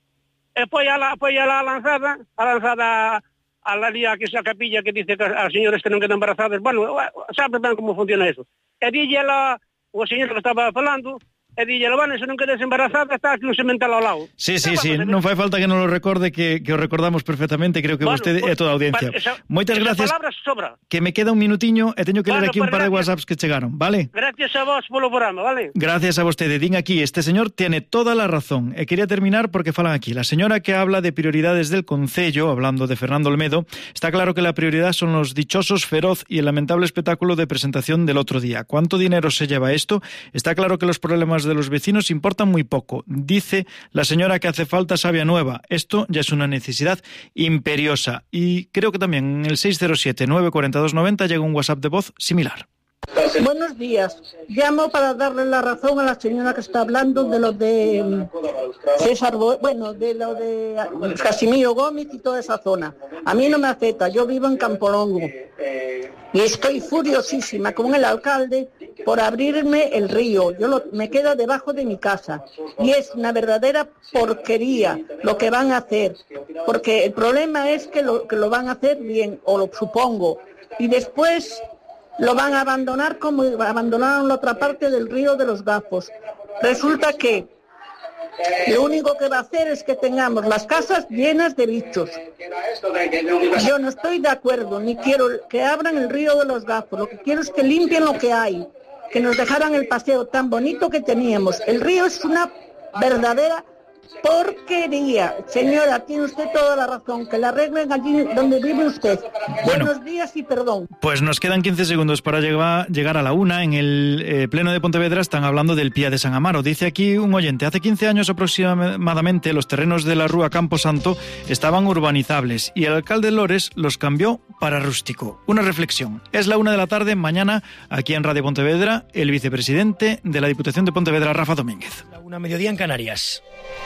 E foi a la, foi a la lanzada, a lanzada a la día que esa capilla que dice que as señores que non quedan embarazadas, bueno, sabe ben como funciona eso. E dille ela, o señor que estaba falando, e dille, bueno, se non quedes embarazada, está aquí un semental ao lado. Sí, sí, sí, non fai falta que non lo recorde, que, que o recordamos perfectamente, creo que bueno, vostede pues, e toda a audiencia. Esa, Moitas esa gracias, sobra. Que me queda un minutiño e teño que bueno, ler aquí pues, un par gracias. de whatsapps que chegaron, vale? Gracias a vos polo programa, vale? Gracias a vostede, din aquí, este señor tiene toda la razón, e quería terminar porque falan aquí, la señora que habla de prioridades del Concello, hablando de Fernando Olmedo, está claro que la prioridad son los dichosos, feroz y el lamentable espectáculo de presentación del otro día. ¿Cuánto dinero se lleva esto? Está claro que los problemas de los vecinos importan muy poco. Dice la señora que hace falta savia nueva. Esto ya es una necesidad imperiosa. Y creo que también en el seis cero siete, nueve cuatro dos, nueve cero llega un WhatsApp de voz similar. Buenos días. Llamo para darle la razón a la señora que está hablando de lo de César, bueno, de lo de Casimiro Gómez y toda esa zona. A mí no me afecta, yo vivo en Campolongo y estoy furiosísima con el alcalde por abrirme el río. Yo lo, me queda debajo de mi casa y es una verdadera porquería lo que van a hacer, porque el problema es que lo, que lo van a hacer bien, o lo supongo, y después lo van a abandonar como abandonaron la otra parte del río de los Gafos. Resulta que lo único que va a hacer es que tengamos las casas llenas de bichos. Yo no estoy de acuerdo, ni quiero que abran el río de los Gafos. Lo que quiero es que limpien lo que hay, que nos dejaran el paseo tan bonito que teníamos. El río es una verdadera porquería. Señora, tiene usted toda la razón, que la arreglen allí donde vive usted. Bueno, buenos días y perdón. Pues nos quedan quince segundos para llegar, llegar a la una. En el eh, Pleno de Pontevedra están hablando del Pía de San Amaro. Dice aquí un oyente, hace quince años aproximadamente los terrenos de la Rúa Camposanto estaban urbanizables y el alcalde Lores los cambió para rústico. Una reflexión. Es la una de la tarde, mañana, aquí en Radio Pontevedra, el vicepresidente de la Diputación de Pontevedra, Rafa Domínguez. La una mediodía en Canarias.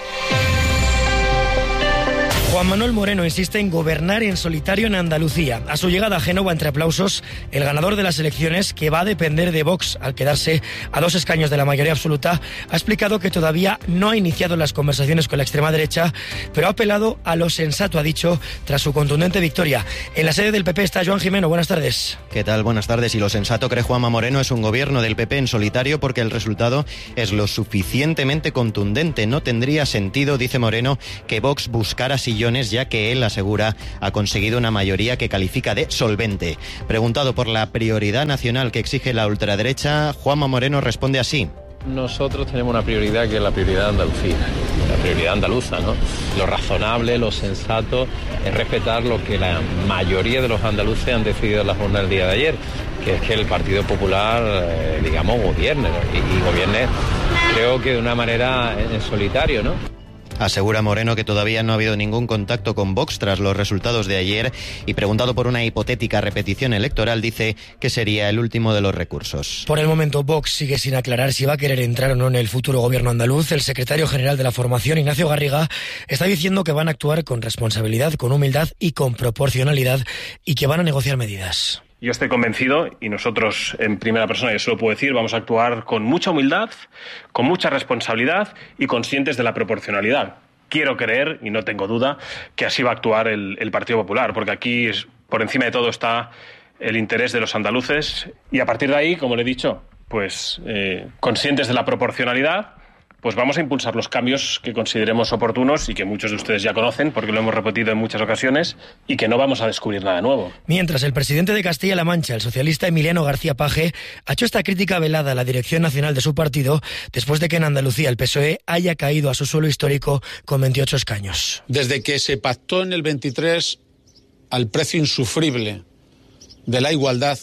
Juan Manuel Moreno insiste en gobernar en solitario en Andalucía. A su llegada a Génova, entre aplausos, el ganador de las elecciones, que va a depender de Vox al quedarse a dos escaños de la mayoría absoluta, ha explicado que todavía no ha iniciado las conversaciones con la extrema derecha, pero ha apelado a lo sensato, ha dicho, tras su contundente victoria. En la sede del P P está Joan Jimeno. Buenas tardes. ¿Qué tal? Buenas tardes. Y lo sensato, cree Juanma Moreno, es un gobierno del P P en solitario porque el resultado es lo suficientemente contundente. No tendría sentido, dice Moreno, que Vox buscara sillones, ya que él asegura ha conseguido una mayoría que califica de solvente. Preguntado por la prioridad nacional que exige la ultraderecha, Juanma Moreno responde así. Nosotros tenemos una prioridad que es la prioridad de Andalucía, la prioridad andaluza, ¿no? Lo razonable, lo sensato es respetar lo que la mayoría de los andaluces han decidido en la jornada del día de ayer, que es que el Partido Popular, eh, digamos, gobierne, ¿no? y, y gobierne, creo que de una manera en solitario, ¿no? Asegura Moreno que todavía no ha habido ningún contacto con Vox tras los resultados de ayer y, preguntado por una hipotética repetición electoral, dice que sería el último de los recursos. Por el momento, Vox sigue sin aclarar si va a querer entrar o no en el futuro gobierno andaluz. El secretario general de la formación, Ignacio Garriga, está diciendo que van a actuar con responsabilidad, con humildad y con proporcionalidad y que van a negociar medidas. Yo estoy convencido, y nosotros en primera persona, yo se lo puedo decir, vamos a actuar con mucha humildad, con mucha responsabilidad y conscientes de la proporcionalidad. Quiero creer, y no tengo duda, que así va a actuar el, el Partido Popular, porque aquí por encima de todo está el interés de los andaluces y a partir de ahí, como le he dicho, pues eh, conscientes de la proporcionalidad, pues vamos a impulsar los cambios que consideremos oportunos y que muchos de ustedes ya conocen porque lo hemos repetido en muchas ocasiones y que no vamos a descubrir nada nuevo. Mientras, el presidente de Castilla-La Mancha, el socialista Emiliano García Paje, ha hecho esta crítica velada a la dirección nacional de su partido después de que en Andalucía el P S O E haya caído a su suelo histórico con veintiocho escaños. Desde que se pactó en el veintitrés al precio insufrible de la igualdad,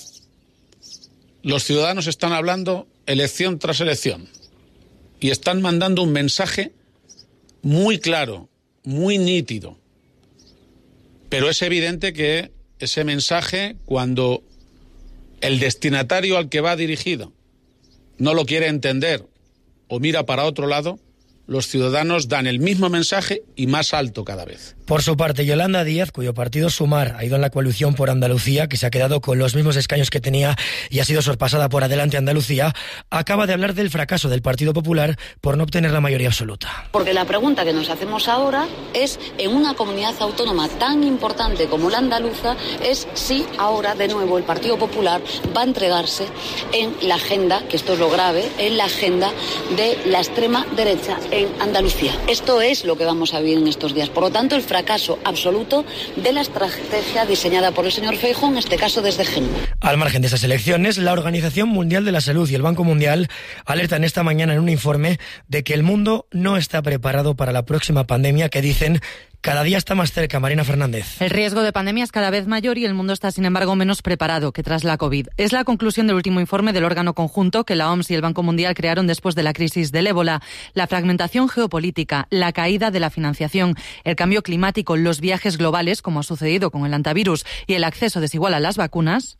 los ciudadanos están hablando elección tras elección. Y están mandando un mensaje muy claro, muy nítido. Pero es evidente que ese mensaje, cuando el destinatario al que va dirigido no lo quiere entender o mira para otro lado, los ciudadanos dan el mismo mensaje y más alto cada vez. Por su parte, Yolanda Díaz, cuyo partido Sumar ha ido en la coalición por Andalucía, que se ha quedado con los mismos escaños que tenía y ha sido sorpasada por Adelante Andalucía, acaba de hablar del fracaso del Partido Popular por no obtener la mayoría absoluta. Porque la pregunta que nos hacemos ahora es, en una comunidad autónoma tan importante como la andaluza, es si ahora de nuevo el Partido Popular va a entregarse en la agenda, que esto es lo grave, en la agenda de la extrema derecha en Andalucía. Esto es lo que vamos a vivir en estos días. Por lo tanto, el fracaso absoluto de la estrategia diseñada por el señor Feijóo, en este caso desde Génova. Al margen de estas elecciones, la Organización Mundial de la Salud y el Banco Mundial alertan esta mañana en un informe de que el mundo no está preparado para la próxima pandemia que dicen cada día está más cerca. Marina Fernández. El riesgo de pandemia es cada vez mayor y el mundo está, sin embargo, menos preparado que tras la COVID. Es la conclusión del último informe del órgano conjunto que la O M S y el Banco Mundial crearon después de la crisis del ébola. La fragmentación geopolítica, la caída de la financiación, el cambio climático climático, los viajes globales, como ha sucedido con el antivirus, y el acceso desigual a las vacunas.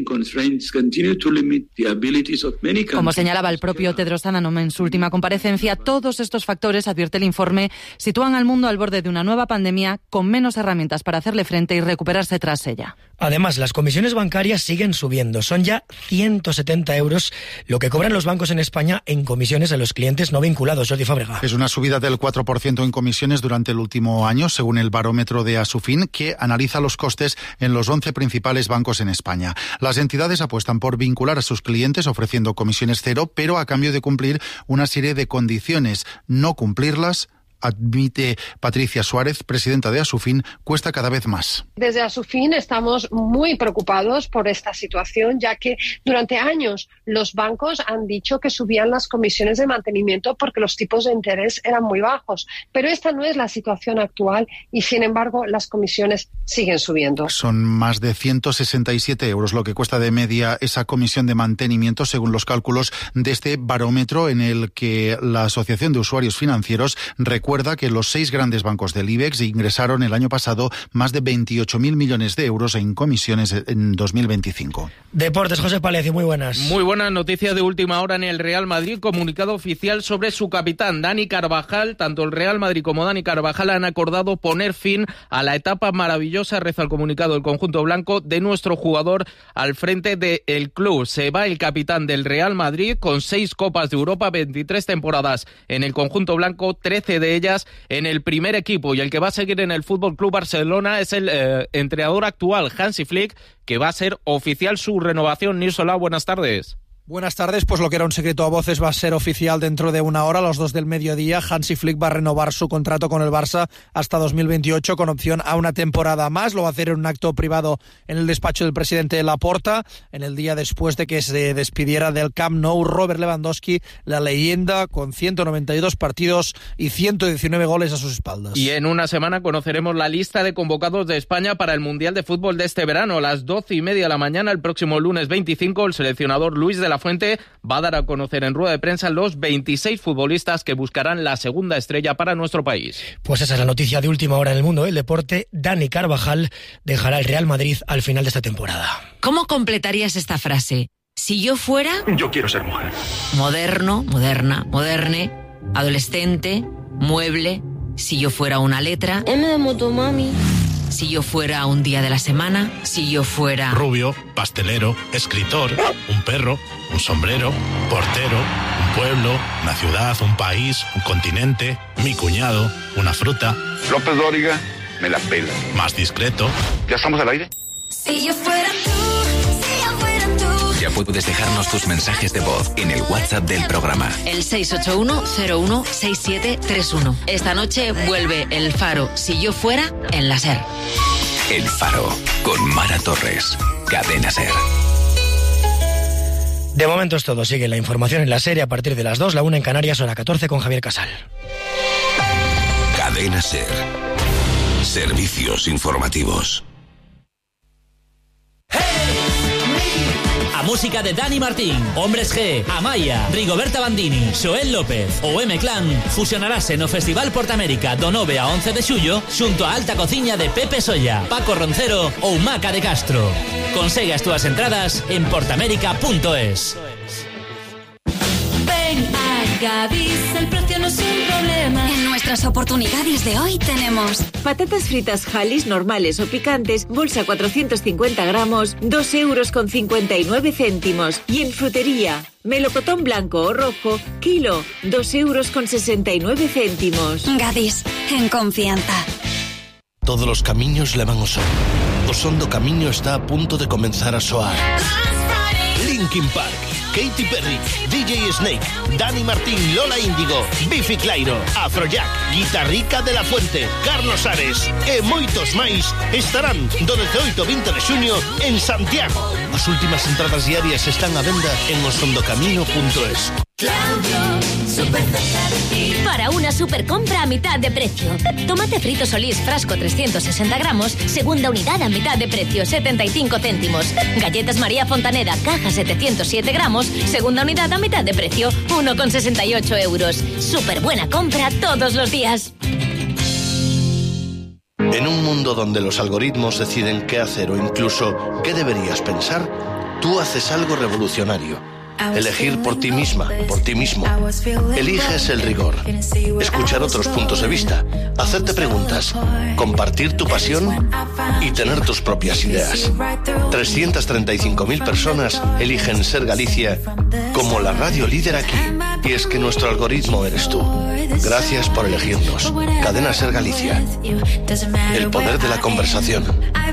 Como señalaba el propio Tedros Adhanom en su última comparecencia, todos estos factores, advierte el informe, sitúan al mundo al borde de una nueva pandemia con menos herramientas para hacerle frente y recuperarse tras ella. Además, las comisiones bancarias siguen subiendo. Son ya ciento setenta euros lo que cobran los bancos en España en comisiones a los clientes no vinculados. Jordi Fábrega. Es una subida del cuatro por ciento en comisiones durante el último año, según el barómetro de Asufin, que analiza los costes en los once principales bancos en España. Las entidades apuestan por vincular a sus clientes ofreciendo comisiones cero, pero a cambio de cumplir una serie de condiciones. No cumplirlas, admite Patricia Suárez, presidenta de Asufin, cuesta cada vez más. Desde Asufin estamos muy preocupados por esta situación, ya que durante años los bancos han dicho que subían las comisiones de mantenimiento porque los tipos de interés eran muy bajos. Pero esta no es la situación actual y, sin embargo, las comisiones siguen subiendo. Son más de ciento sesenta y siete euros lo que cuesta de media esa comisión de mantenimiento, según los cálculos de este barómetro en el que la Asociación de Usuarios Financieros recuerda Recuerda que los seis grandes bancos del IBEX ingresaron el año pasado más de veintiocho mil millones de euros en comisiones en dos mil veinticinco. Deportes, José Palecio, muy buenas. Muy buenas noticias de última hora en el Real Madrid. Comunicado oficial sobre su capitán, Dani Carvajal. Tanto el Real Madrid como Dani Carvajal han acordado poner fin a la etapa maravillosa, reza el comunicado del conjunto blanco, de nuestro jugador al frente del club. Se va el capitán del Real Madrid con seis Copas de Europa, veintitrés temporadas en el conjunto blanco, trece de ellas en el primer equipo, y el que va a seguir en el F C Barcelona es el eh, entrenador actual, Hansi Flick, que va a ser oficial su renovación. Nirsola, buenas tardes. Buenas tardes, pues lo que era un secreto a voces va a ser oficial dentro de una hora, a las dos del mediodía. Hansi Flick va a renovar su contrato con el Barça hasta dos mil veintiocho con opción a una temporada más. Lo va a hacer en un acto privado en el despacho del presidente Laporta, en el día después de que se despidiera del Camp Nou Robert Lewandowski, la leyenda, con ciento noventa y dos partidos y ciento diecinueve goles a sus espaldas. Y en una semana conoceremos la lista de convocados de España para el Mundial de Fútbol de este verano. A las doce y media de la mañana, el próximo lunes veinticinco, el seleccionador Luis de la Fuente va a dar a conocer en rueda de prensa los veintiséis futbolistas que buscarán la segunda estrella para nuestro país. Pues esa es la noticia de última hora en el mundo del deporte. Dani Carvajal dejará el Real Madrid al final de esta temporada. ¿Cómo completarías esta frase? Si yo fuera... Yo quiero ser mujer. Moderno, moderna, moderne, adolescente, mueble. Si yo fuera una letra... M de motomami. Si yo fuera un día de la semana, si yo fuera... Rubio, pastelero, escritor, un perro, un sombrero, portero, un pueblo, una ciudad, un país, un continente, mi cuñado, una fruta. López Dóriga, me la pela. Más discreto. ¿Ya estamos al aire? Si yo fuera tú, si yo fuera tú. Ya puedes dejarnos tus mensajes de voz en el WhatsApp del programa. El seis ocho uno cero uno seis siete tres uno. Esta noche vuelve El Faro, si yo fuera, en la SER. El Faro, con Mara Torres. Cadena SER. De momento es todo. Sigue la información en la SER a partir de las dos, la una en Canarias, hora catorce, con Javier Casal. Cadena SER. Servicios informativos. A música de Dani Martín, Hombres G, Amaya, Rigoberta Bandini, Xoel López o M-Clan fusionarase no Festival Portamérica do nove a once de xullo xunto a alta cociña de Pepe Solla, Paco Roncero ou Maca de Castro. Consegue as túas entradas en portamérica punto es. Ven a Gadis, el precio no es un problema. En nuestras oportunidades de hoy tenemos patatas fritas Halis normales o picantes, bolsa cuatrocientos cincuenta gramos, dos euros con cincuenta y nueve céntimos. Y en frutería, melocotón blanco o rojo, kilo, dos euros con sesenta y nueve céntimos. Gadis, en confianza. Todos los camiños levan o son. O son do camiño está a punto de comenzar a soar. Linkin Park, Katy Perry, D J Snake, Dani Martín, Lola Índigo, Bifi Clyro, Afrojack, Guitarrica de la Fuente, Carlos Ares e moitos máis estarán do dezaoito ao vinte de xuño en Santiago. As últimas entradas diarias están á venda en osondocamino punto es. Claudio, super cerca de ti. Para una super compra a mitad de precio. Tomate frito Solís, frasco trescientos sesenta gramos, segunda unidad a mitad de precio, setenta y cinco céntimos. Galletas María Fontaneda, caja setecientos siete gramos, segunda unidad a mitad de precio, uno con sesenta y ocho euros. Super buena compra todos los días. En un mundo donde los algoritmos deciden qué hacer o incluso qué deberías pensar, tú haces algo revolucionario. Elegir por ti misma, por ti mismo. Eliges el rigor. Escuchar otros puntos de vista. Hacerte preguntas. Compartir tu pasión y tener tus propias ideas. trescientas treinta y cinco mil personas eligen Ser Galicia como la radio líder aquí. Y es que nuestro algoritmo eres tú. Gracias por elegirnos. Cadena Ser Galicia. El poder de la conversación.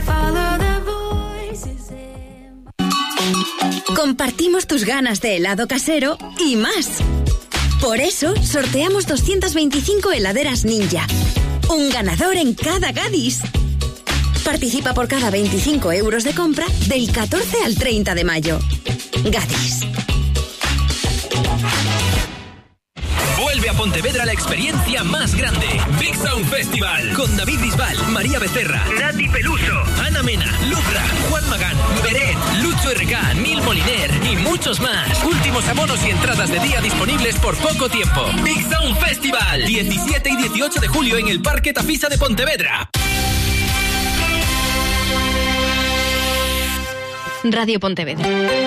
Compartimos tus ganas de helado casero y más. Por eso, sorteamos doscientas veinticinco heladeras Ninja. Un ganador en cada Gadis. Participa por cada veinticinco euros de compra del catorce al treinta de mayo. Gadis. Vuelve a Pontevedra la experiencia más grande. Big Sound Festival. Con David Bisbal, María Becerra, Nati Peluso, Ana Mena, Lucra, Juan Magán, Beret, Lucho R K, Neil Moliner y muchos más. Últimos abonos y entradas de día disponibles por poco tiempo. Big Sound Festival. diecisiete y dieciocho de julio en el Parque Tafisa de Pontevedra. Radio Pontevedra.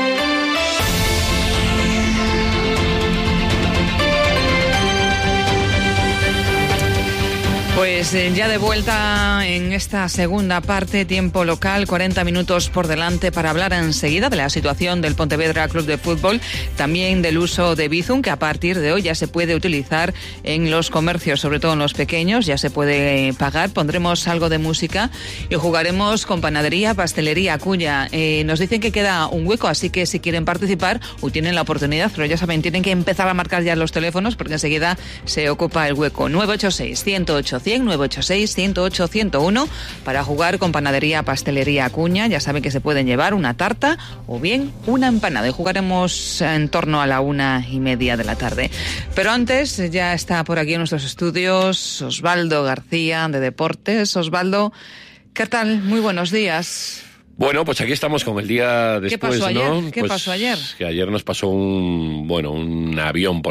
Pues eh, ya de vuelta en esta segunda parte, tiempo local, cuarenta minutos por delante para hablar enseguida de la situación del Pontevedra Club de Fútbol, también del uso de Bizum, que a partir de hoy ya se puede utilizar en los comercios, sobre todo en los pequeños, ya se puede pagar. Pondremos algo de música y jugaremos con Panadería, Pastelería Acuña. Eh, nos dicen que queda un hueco, así que si quieren participar, hoy tienen la oportunidad, pero ya saben, tienen que empezar a marcar ya los teléfonos porque enseguida se ocupa el hueco. nueve ocho seis, uno cero ocho, cien, nueve ocho seis, uno cero ocho, ciento uno para jugar con Panadería, Pastelería Acuña. Ya saben que se pueden llevar una tarta o bien una empanada y jugaremos en torno a la una y media de la tarde. Pero antes ya está por aquí en nuestros estudios Osvaldo García de Deportes. Osvaldo, ¿qué tal? Muy buenos días. Bueno, pues aquí estamos con el día después, ¿Qué pasó ayer? ¿no? ¿Qué pues pasó ayer? Que ayer nos pasó un, bueno, un avión por